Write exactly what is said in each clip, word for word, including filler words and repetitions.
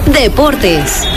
Deportes.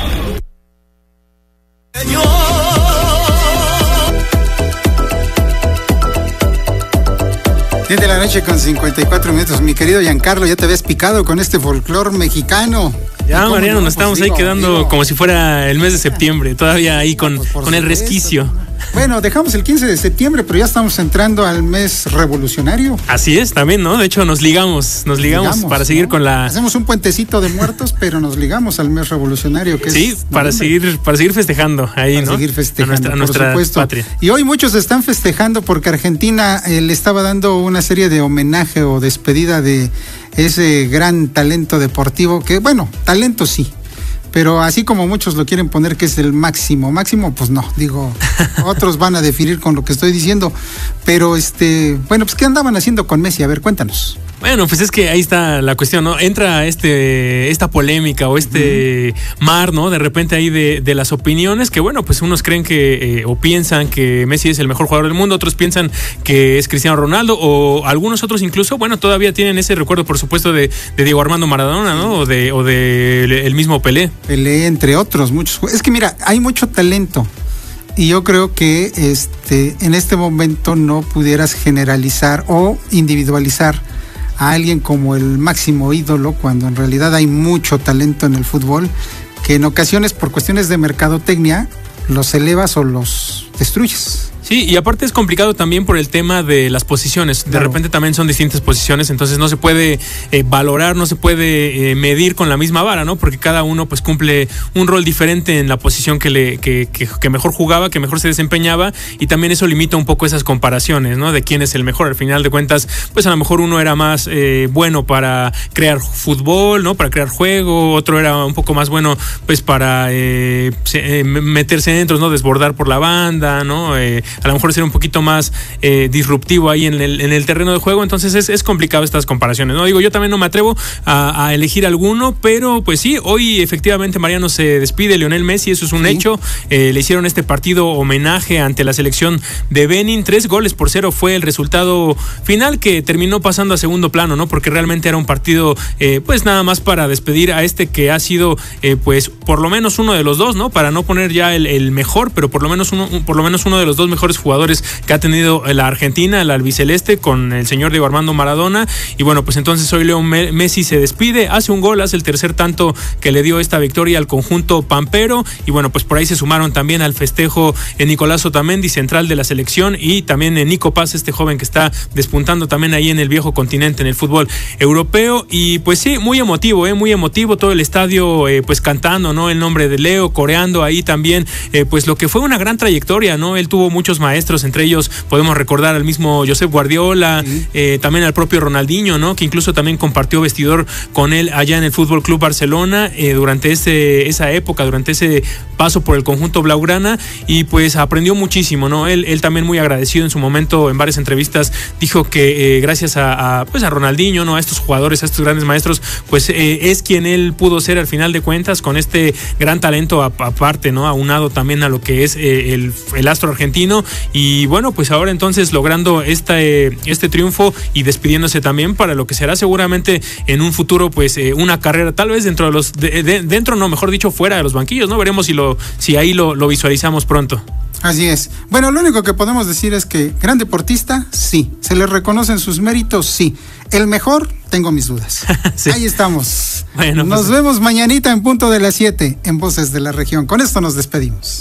diez de la noche con cincuenta y cuatro minutos. Mi querido Giancarlo, ya te habías picado con este folclor mexicano. Ya, Mariano, nos estamos ahí quedando digo, como si fuera el mes de septiembre, todavía ahí con, pues con el resquicio. Bueno, dejamos el quince de septiembre, pero ya estamos entrando al mes revolucionario. Así es, también, ¿no? De hecho, nos ligamos, nos ligamos, ligamos para ¿no? seguir con la... Hacemos un puentecito de muertos, pero nos ligamos al mes revolucionario, que sí, es... Sí, para seguir, para seguir festejando ahí, para ¿no? seguir festejando, a nuestra, a nuestra por supuesto. Patria. Y hoy muchos están festejando porque Argentina eh, le estaba dando una serie de homenaje o despedida de ese gran talento deportivo, que, bueno, talento sí. Pero así como muchos lo quieren poner que es el máximo, máximo, pues no, digo, otros van a definir con lo que estoy diciendo, pero este, bueno, pues ¿qué andaban haciendo con Messi? A ver, cuéntanos. Bueno, pues es que ahí está la cuestión, ¿no? Entra este, esta polémica o este uh-huh. mar, ¿no? De repente ahí de, de las opiniones que, bueno, pues unos creen que, eh, o piensan que Messi es el mejor jugador del mundo, otros piensan que es Cristiano Ronaldo, o algunos otros incluso, bueno, todavía tienen ese recuerdo, por supuesto, de, de Diego Armando Maradona, ¿no? O de, o de el mismo Pelé. Pelé, entre otros, muchos. Es que mira, hay mucho talento. Y yo creo que este, en este momento no pudieras generalizar o individualizar a alguien como el máximo ídolo, cuando en realidad hay mucho talento en el fútbol, que en ocasiones por cuestiones de mercadotecnia los elevas o los destruyes. Sí, y aparte es complicado también por el tema de las posiciones. De claro. repente también son distintas posiciones, entonces no se puede eh, valorar, no se puede eh, medir con la misma vara, ¿no? Porque cada uno pues cumple un rol diferente en la posición que le que, que, que mejor jugaba, que mejor se desempeñaba, y también eso limita un poco esas comparaciones, ¿no? De quién es el mejor. Al final de cuentas, pues a lo mejor uno era más eh, bueno para crear fútbol, ¿no? Para crear juego, otro era un poco más bueno pues para eh, se, eh, meter centros, ¿no? Desbordar por la banda, ¿no? Eh, a lo mejor ser un poquito más eh, disruptivo ahí en el, en el terreno de juego, entonces es, es complicado estas comparaciones, ¿no? Digo, yo también no me atrevo a, a elegir alguno, pero pues sí, hoy efectivamente Mariano se despide Lionel Messi, eso es un sí. hecho, eh, le hicieron este partido homenaje ante la selección de Benin, tres goles por cero fue el resultado final que terminó pasando a segundo plano, ¿no? Porque realmente era un partido eh, pues nada más para despedir a este que ha sido eh, pues por lo menos uno de los dos, ¿no? Para no poner ya el, el mejor, pero por lo menos uno, por lo menos uno de los dos mejores jugadores que ha tenido la Argentina, la albiceleste, con el señor Diego Armando Maradona. Y bueno, pues entonces hoy Leo Messi se despide, hace un gol, hace el tercer tanto que le dio esta victoria al conjunto pampero, y bueno, pues por ahí se sumaron también al festejo en Nicolás Otamendi, central de la selección, y también en Nico Paz, este joven que está despuntando también ahí en el viejo continente, en el fútbol europeo. Y pues sí, muy emotivo, eh, muy emotivo, todo el estadio eh, pues cantando, ¿no? El nombre de Leo, coreando ahí también, eh, pues lo que fue una gran trayectoria, ¿no? Él tuvo muchos maestros, entre ellos podemos recordar al mismo Josep Guardiola, sí. eh, también al propio Ronaldinho, ¿no? Que incluso también compartió vestidor con él allá en el Fútbol Club Barcelona eh, durante ese, esa época, durante ese paso por el conjunto blaugrana, y pues aprendió muchísimo, ¿no? Él, él también muy agradecido en su momento, en varias entrevistas dijo que eh, gracias a, a pues a Ronaldinho, ¿no? A estos jugadores, a estos grandes maestros, pues eh, es quien él pudo ser al final de cuentas, con este gran talento aparte, ¿no? Aunado también a lo que es eh, el, el astro argentino. Y bueno, pues ahora entonces logrando este, este triunfo y despidiéndose también para lo que será seguramente en un futuro pues eh, una carrera tal vez dentro de los de, de, dentro no mejor dicho fuera de los banquillos, no veremos si lo si ahí lo, lo visualizamos pronto. Así es. Bueno, lo único que podemos decir es que gran deportista, sí. Se le reconocen sus méritos, sí. El mejor, tengo mis dudas. Sí. Ahí estamos. Bueno, nos pues... vemos mañanita en punto de las siete en Voces de la Región. Con esto nos despedimos.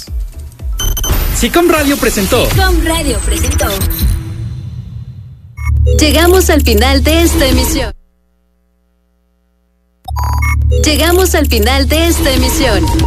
Sicom Radio presentó. Sicom Radio presentó. Llegamos al final de esta emisión. Llegamos al final de esta emisión.